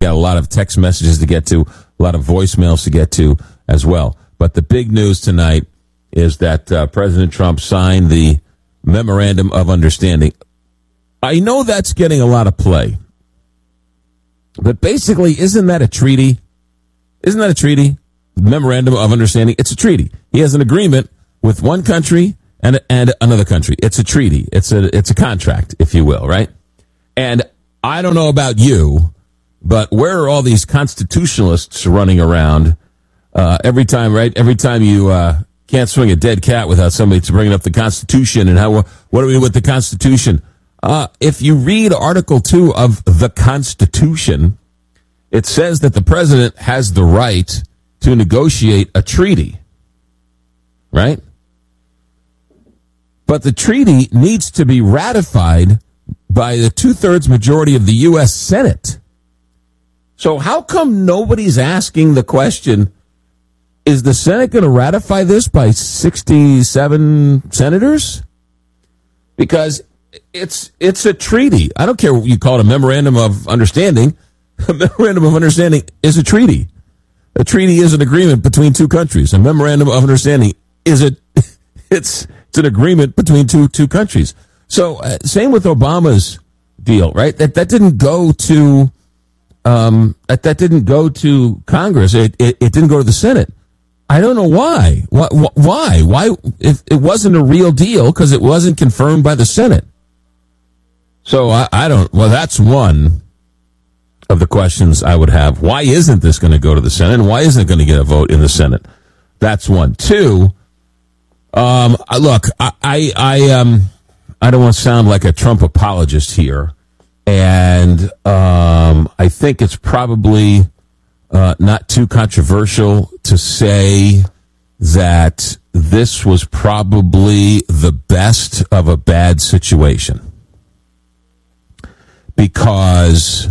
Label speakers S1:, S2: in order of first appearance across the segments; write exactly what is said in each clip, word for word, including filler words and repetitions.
S1: got a lot of text messages to get to, a lot of voicemails to get to as well. But the big news tonight is that uh, President Trump signed the Memorandum of Understanding. I know that's getting a lot of play. But basically, isn't that a treaty? Isn't that a treaty? Memorandum of Understanding. It's a treaty. He has an agreement with one country and and another country. It's a treaty. It's a it's a contract, if you will, right? And I don't know about you, but where are all these constitutionalists running around uh, every time, right? Every time you uh, can't swing a dead cat without somebody to bring up the Constitution and how what are we with the Constitution? Uh, if you read Article two of the Constitution, it says that the president has the right to negotiate a treaty, right? But the treaty needs to be ratified by the two-thirds majority of the U S Senate. So how come nobody's asking the question, is the Senate going to ratify this by sixty-seven senators? Because it's it's a treaty. I don't care what you call it, a memorandum of understanding. A memorandum of understanding is a treaty. A treaty is an agreement between two countries. A memorandum of understanding is a it's it's an agreement between two two countries. So uh, same with Obama's deal, right? That that didn't go to um that, that didn't go to Congress. It, it it didn't go to the Senate. I don't know why. Why why? Why if it wasn't a real deal because it wasn't confirmed by the Senate. So I, I don't well that's one of the questions I would have. Why isn't this going to go to the Senate? And why isn't it going to get a vote in the Senate? That's one. Two, um, look, I, I, I, um, I don't want to sound like a Trump apologist here. And, um, I think it's probably, uh, not too controversial to say that this was probably the best of a bad situation. Because,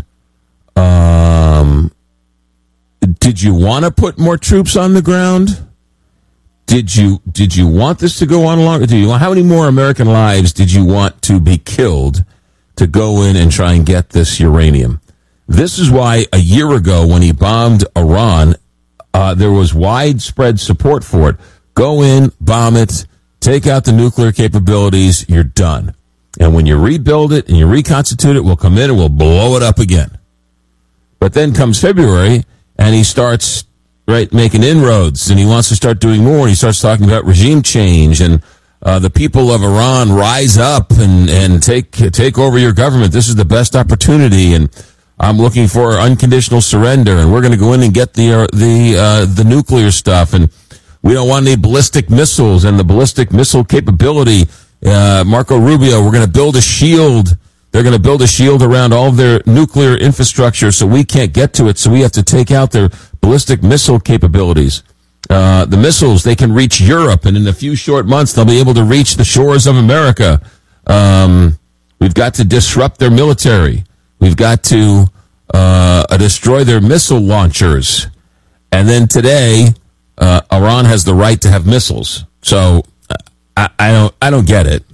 S1: Um, did you want to put more troops on the ground? Did you did you want this to go on longer? Do you how many more American lives did you want to be killed to go in and try and get this uranium? This is why a year ago when he bombed Iran, uh, there was widespread support for it. Go in, bomb it, take out the nuclear capabilities, you're done. And when you rebuild it and you reconstitute it, we'll come in and we'll blow it up again. But then comes February, and he starts, right, making inroads, and he wants to start doing more, and he starts talking about regime change, and uh, the people of Iran rise up and, and take take over your government. This is the best opportunity, and I'm looking for unconditional surrender, and we're going to go in and get the uh, the uh, the nuclear stuff, and we don't want any ballistic missiles, and the ballistic missile capability. Uh, Marco Rubio, we're going to build a shield. They're going to build a shield around all of their nuclear infrastructure so we can't get to it, so we have to take out their ballistic missile capabilities. Uh, the missiles, they can reach Europe, and in a few short months, they'll be able to reach the shores of America. Um, we've got to disrupt their military. We've got to uh, destroy their missile launchers. And then today, uh, Iran has the right to have missiles. So I, I don't, I don't get it.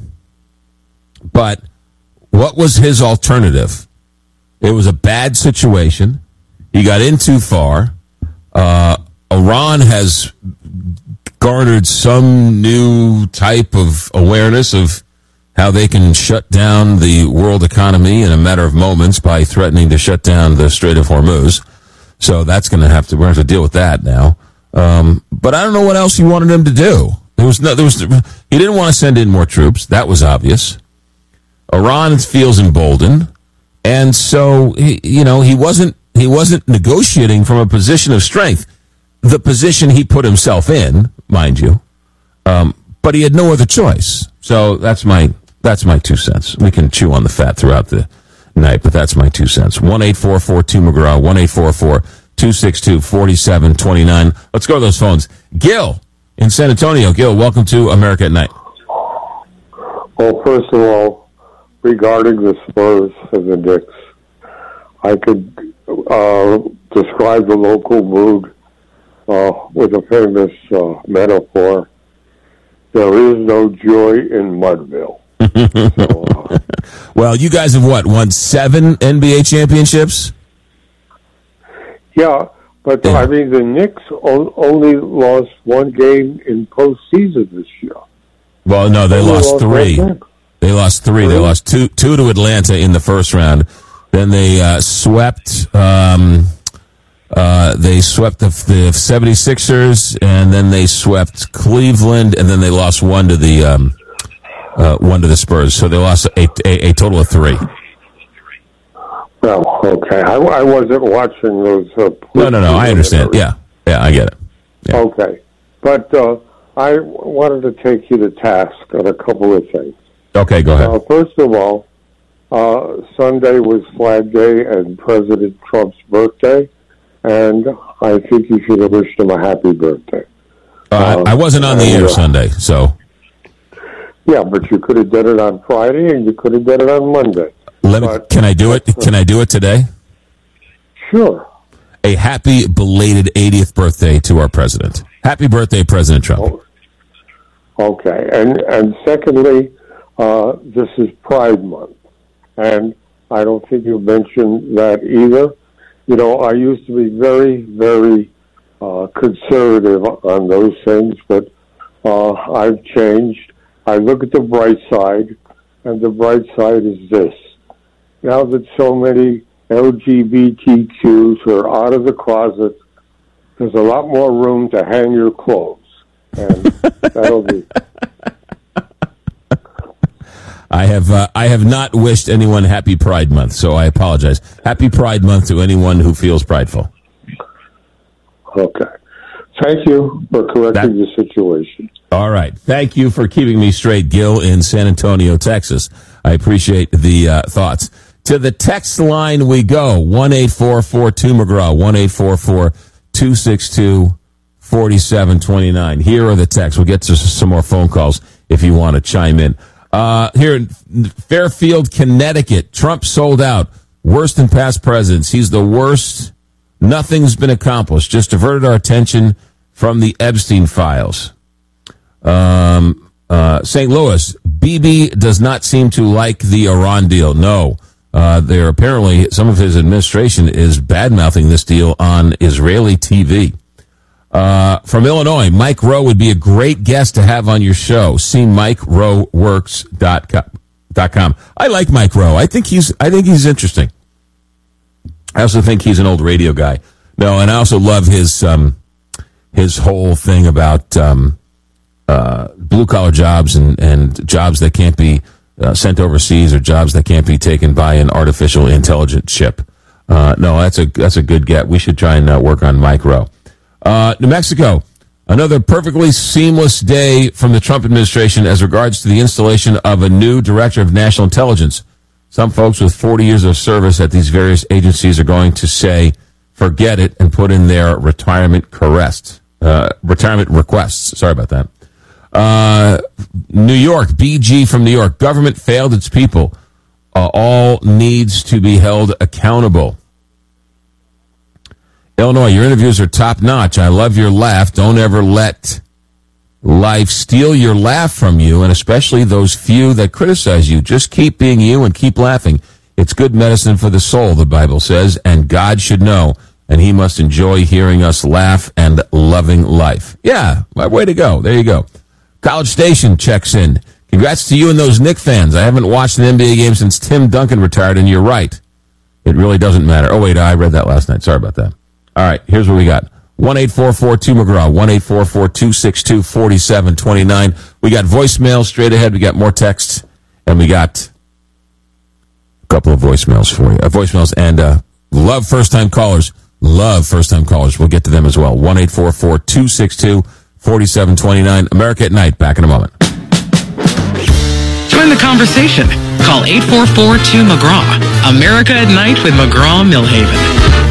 S1: But what was his alternative? It was a bad situation. He got in too far. Uh, Iran has garnered some new type of awareness of how they can shut down the world economy in a matter of moments by threatening to shut down the Strait of Hormuz. So that's going to have to, we're going to have to deal with that now. Um, but I don't know what else he wanted him to do. There was no, there was, he didn't want to send in more troops. That was obvious. Iran feels emboldened, and so he, you know he wasn't he wasn't negotiating from a position of strength, the position he put himself in, mind you. Um, but he had no other choice. So that's my that's my two cents. We can chew on the fat throughout the night, but that's my two cents. One eight four four two McGraw, one eight four four two six two four seven two nine. Let's go to those phones. Gil in San Antonio. Gil, welcome to America at Night.
S2: Well, first of all, regarding the Spurs and the Knicks, I could uh, describe the local mood uh, with a famous uh, metaphor. There is no joy in Mudville. so, uh,
S1: well, you guys have what, won seven N B A championships?
S2: Yeah, but
S1: Yeah.
S2: I mean, the Knicks o- only lost one game in postseason this year.
S1: Well, no, they
S2: Only
S1: lost three.
S2: one game.
S1: They lost three. They
S2: Three?
S1: lost two two to Atlanta in the first round. Then they uh, swept um, uh, they swept the, the seventy-sixers, and then they swept Cleveland, and then they lost one to the um, uh, one to the Spurs. So they lost a, a, a total of three.
S2: Oh, okay. I, I wasn't watching those. Uh,
S1: No, no, no. I understand. Yeah, yeah, I get it. Yeah.
S2: Okay, but uh, I wanted to take you to task on a couple of things.
S1: Okay, go ahead.
S2: Uh, first of all, uh, Sunday was Flag Day and President Trump's birthday, and I think you should have wished him a happy birthday.
S1: Uh, I wasn't on the
S2: and,
S1: air
S2: uh,
S1: Sunday, so
S2: Yeah, but you could have done it on Friday, and you could have done it on Monday.
S1: let me.
S2: But-
S1: Can I do it? Can I do it today?
S2: Sure.
S1: A happy belated eightieth birthday to our president. Happy birthday, President Trump.
S2: Oh, okay, and and secondly, uh, this is Pride Month, and I don't think you mentioned that either. You know, I used to be very, very uh, conservative on those things, but uh, I've changed. I look at the bright side, and the bright side is this. Now that so many L G B T Qs are out of the closet, there's a lot more room to hang your clothes. And that'll be...
S1: I have uh, I have not wished anyone happy Pride Month, so I apologize. Happy Pride Month to anyone who feels prideful.
S2: Okay. Thank you for correcting
S1: That-
S2: the situation.
S1: All right. Thank you for keeping me straight, Gil, in San Antonio, Texas. I appreciate the uh, thoughts. To the text line we go, one eight four four two McGraw, one eight four four two six two four seven two nine. Here are the texts. We'll get to some more phone calls if you want to chime in. Uh, here in Fairfield, Connecticut, Trump sold out. Worst in past presidents. He's the worst. Nothing's been accomplished. Just diverted our attention from the Epstein files. Um, uh, Saint Louis, Bibi does not seem to like the Iran deal. No. Uh, there apparently, some of his administration is bad-mouthing this deal on Israeli T V. Uh, from Illinois, Mike Rowe would be a great guest to have on your show. See mike rowe works dot com. I like Mike Rowe. I think he's, I think he's interesting. I also think he's an old radio guy. No, and I also love his, um, his whole thing about, um, uh, blue collar jobs and, and jobs that can't be uh, sent overseas or jobs that can't be taken by an artificial intelligence chip. Uh, no, that's a, that's a good get. We should try and uh, work on Mike Rowe. Uh, New Mexico, another perfectly seamless day from the Trump administration as regards to the installation of a new director of national intelligence. Some folks with forty years of service at these various agencies are going to say, forget it, and put in their retirement requests. Uh, retirement requests. Sorry about that. Uh, New York, B G from New York. Government failed its people. Uh, all needs to be held accountable. Illinois, your interviews are top notch. I love your laugh. Don't ever let life steal your laugh from you, and especially those few that criticize you. Just keep being you and keep laughing. It's good medicine for the soul, the Bible says, and God should know, and he must enjoy hearing us laugh and loving life. Yeah, way to go. There you go. College Station checks in. Congrats to you and those Knicks fans. I haven't watched an N B A game since Tim Duncan retired, and you're right. It really doesn't matter. Oh, wait, I read that last night. Sorry about that. All right, here's what we got. one eight four four two McGraw, one eight four four two six two four seven two nine. We got voicemails straight ahead. We got more texts, and we got a couple of voicemails for you. Uh, voicemails, and uh, love first-time callers. Love first-time callers. We'll get to them as well. one eight four four two six two four seven two nine. America at Night. Back in a moment.
S3: Join the conversation. Call eight four four two McGraw. America at Night with McGraw-Millhaven.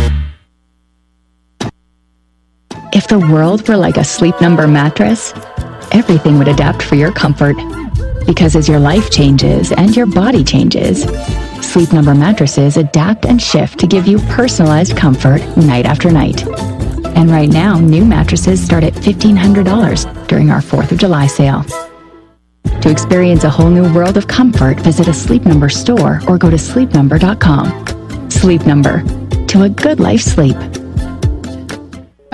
S4: If the world were like a Sleep Number mattress, everything would adapt for your comfort. Because as your life changes and your body changes, Sleep Number mattresses adapt and shift to give you personalized comfort night after night. And right now, new mattresses start at fifteen hundred dollars during our fourth of July sale. To experience a whole new world of comfort, visit a Sleep Number store or go to sleep number dot com. Sleep Number. To a good life sleep.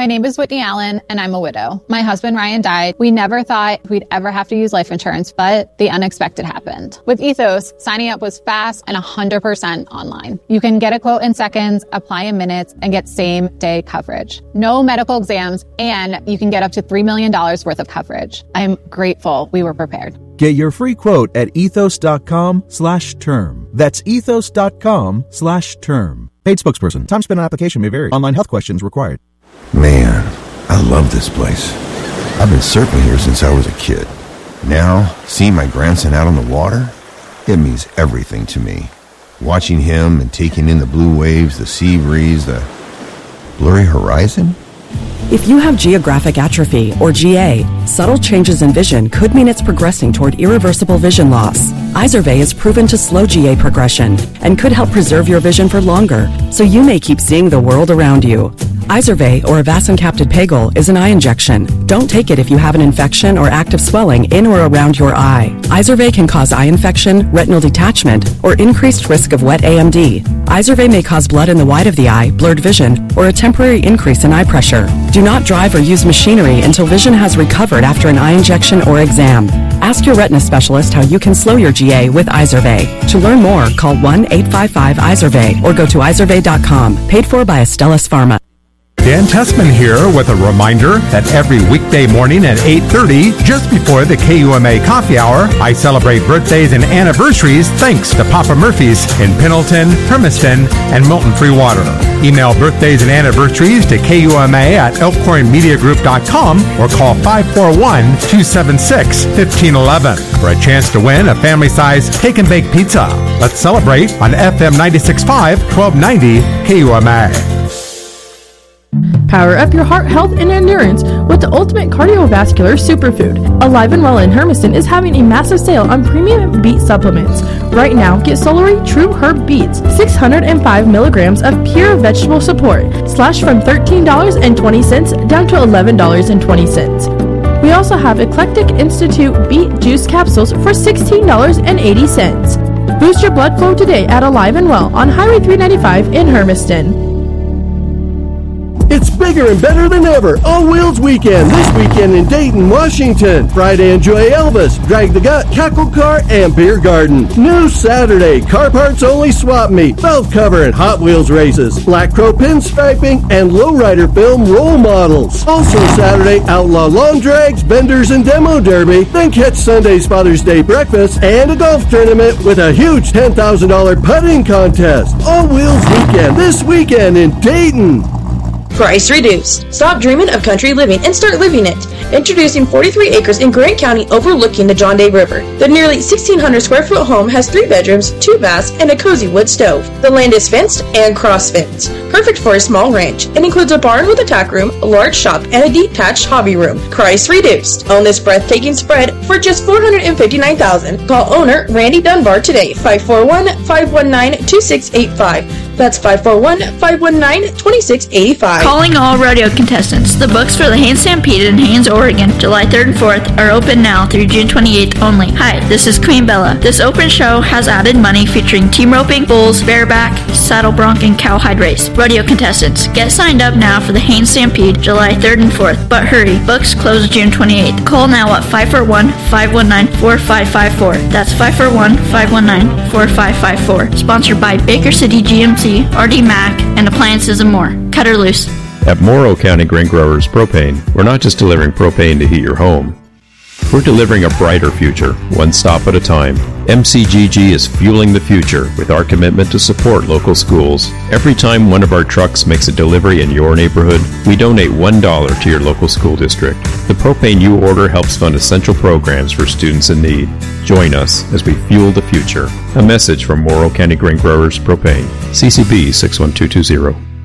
S5: My name is Whitney Allen, and I'm a widow. My husband, Ryan, died. We never thought we'd ever have to use life insurance, but the unexpected happened. With Ethos, signing up was fast and one hundred percent online. You can get a quote in seconds, apply in minutes, and get same-day coverage. No medical exams, and you can get up to three million dollars worth of coverage. I'm grateful we were prepared.
S6: Get your free quote at ethos.com slash term. That's ethos.com slash term. Paid spokesperson. Time spent on application may vary. Online health questions required.
S7: Man, I love this place. I've been surfing here since I was a kid. Now, seeing my grandson out on the water, it means everything to me. Watching him and taking in the blue waves, the sea breeze, the blurry horizon.
S8: If you have geographic atrophy, or G A, subtle changes in vision could mean it's progressing toward irreversible vision loss. Izervay is proven to slow G A progression and could help preserve your vision for longer, so you may keep seeing the world around you. Izervay, or avacincaptad pegol, is an eye injection. Don't take it if you have an infection or active swelling in or around your eye. Izervay can cause eye infection, retinal detachment, or increased risk of wet A M D. Izervay may cause blood in the white of the eye, blurred vision, or a temporary increase in eye pressure. Do not drive or use machinery until vision has recovered after an eye injection or exam. Ask your retina specialist how you can slow your G A with Izervay. To learn more, call one eight five five Izervay or go to izervay dot com. Paid for by Astellas Pharma.
S9: Dan Tessman here with a reminder that every weekday morning at eight thirty, just before the K U M A coffee hour, I celebrate birthdays and anniversaries thanks to Papa Murphy's in Pendleton, Hermiston, and Milton Free Water. Email birthdays and anniversaries to K U M A at elkhorn media group dot com or call five four one, two seven six, one five one one for a chance to win a family-sized take and bake pizza. Let's celebrate on F M ninety-six point five, twelve ninety K U M A.
S10: Power up your heart health and endurance with the ultimate cardiovascular superfood. Alive and Well in Hermiston is having a massive sale on premium beet supplements. Right now, get Solary True Herb Beets, six hundred five milligrams of pure vegetable support, slashed from thirteen dollars and twenty cents down to eleven dollars and twenty cents. We also have Eclectic Institute Beet Juice Capsules for sixteen dollars and eighty cents. Boost your blood flow today at Alive and Well on Highway three ninety-five in Hermiston.
S11: It's bigger and better than ever. All Wheels Weekend. This weekend in Dayton, Washington. Friday, enjoy Elvis, Drag the Gut, Cackle Car, and Beer Garden. New Saturday, car parts only swap meet, belt cover, and Hot Wheels races. Black Crow pinstriping, and lowrider film role models. Also Saturday, outlaw lawn drags, vendors, and demo derby. Then catch Sunday's Father's Day breakfast and a golf tournament with a huge ten thousand dollars putting contest. All Wheels Weekend. This weekend in Dayton.
S12: Price reduced. Stop dreaming of country living and start living it. Introducing forty-three acres in Grant County overlooking the John Day River. The nearly sixteen hundred square foot home has three bedrooms, two baths, and a cozy wood stove. The land is fenced and cross-fenced. Perfect for a small ranch. It includes a barn with a tack room, a large shop, and a detached hobby room. Price reduced. Own this breathtaking spread for just four hundred fifty-nine thousand dollars. Call owner Randy Dunbar today, five four one, five one nine, two six eight five. That's five four one, five one nine, two six eight five.
S13: Calling all rodeo contestants. The books for the Haines Stampede in Haines, Oregon, July third and fourth are open now through June twenty-eighth only. Hi, this is Queen Bella. This open show has added money featuring team roping, bulls, bareback, saddle bronc, and cowhide race. Rodeo contestants, get signed up now for the Haines Stampede July third and fourth. But hurry, books close June twenty-eighth. Call now at five four one, five one nine, four five five four. That's five four one, five one nine, four five five four. Sponsored by Baker City G M C, R D Mac, and Appliances and More. Cut her loose.
S14: At Morrow County Grain Growers Propane, we're not just delivering propane to heat your home. We're delivering a brighter future, one stop at a time. M C G G is fueling the future with our commitment to support local schools. Every time one of our trucks makes a delivery in your neighborhood, we donate one dollar to your local school district. The propane you order helps fund essential programs for students in need. Join us as we fuel the future. A message from Morrow County Grain Growers Propane. C C B six one two two zero.